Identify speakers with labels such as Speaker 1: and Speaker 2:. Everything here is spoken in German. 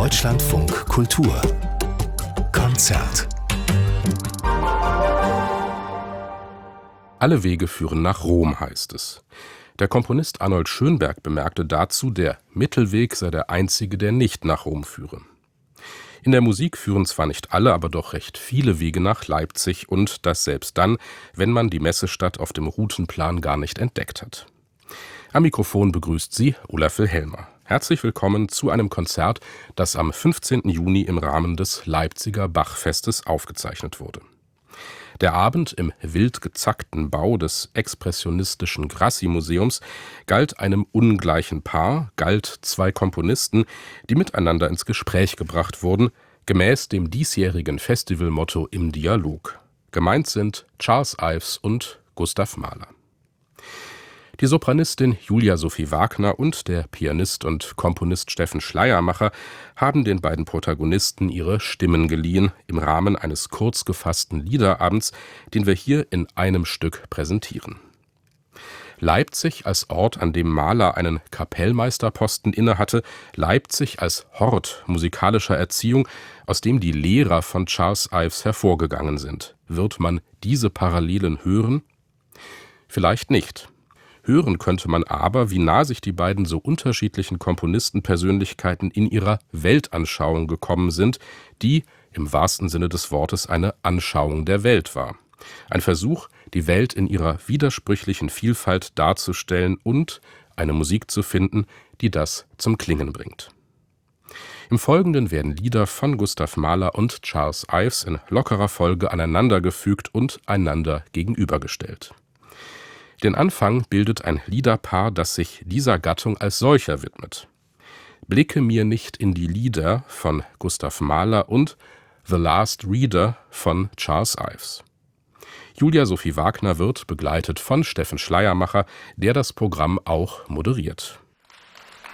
Speaker 1: Deutschlandfunk Kultur Konzert.
Speaker 2: Alle Wege führen nach Rom, heißt es. Der Komponist Arnold Schönberg bemerkte dazu, der Mittelweg sei der einzige, der nicht nach Rom führe. In der Musik führen zwar nicht alle, aber doch recht viele Wege nach Leipzig, und das selbst dann, wenn man die Messestadt auf dem Routenplan gar nicht entdeckt hat. Am Mikrofon begrüßt Sie Olaf Wilhelmer. Herzlich willkommen zu einem Konzert, das am 15. Juni im Rahmen des Leipziger Bachfestes aufgezeichnet wurde. Der Abend im wild gezackten Bau des expressionistischen Grassi-Museums galt einem ungleichen Paar, galt zwei Komponisten, die miteinander ins Gespräch gebracht wurden, gemäß dem diesjährigen Festivalmotto Im Dialog. Gemeint sind Charles Ives und Gustav Mahler. Die Sopranistin Julia Sophie Wagner und der Pianist und Komponist Steffen Schleiermacher haben den beiden Protagonisten ihre Stimmen geliehen im Rahmen eines kurz gefassten Liederabends, den wir hier in einem Stück präsentieren. Leipzig als Ort, an dem Mahler einen Kapellmeisterposten innehatte, Leipzig als Hort musikalischer Erziehung, aus dem die Lehrer von Charles Ives hervorgegangen sind. Wird man diese Parallelen hören? Vielleicht nicht. Hören könnte man aber, wie nah sich die beiden so unterschiedlichen Komponistenpersönlichkeiten in ihrer Weltanschauung gekommen sind, die im wahrsten Sinne des Wortes eine Anschauung der Welt war. Ein Versuch, die Welt in ihrer widersprüchlichen Vielfalt darzustellen und eine Musik zu finden, die das zum Klingen bringt. Im Folgenden werden Lieder von Gustav Mahler und Charles Ives in lockerer Folge aneinandergefügt und einander gegenübergestellt. Den Anfang bildet ein Liederpaar, das sich dieser Gattung als solcher widmet. Blicke mir nicht in die Lieder von Gustav Mahler und The Last Reader von Charles Ives. Julia Sophie Wagner wird begleitet von Steffen Schleiermacher, der das Programm auch moderiert.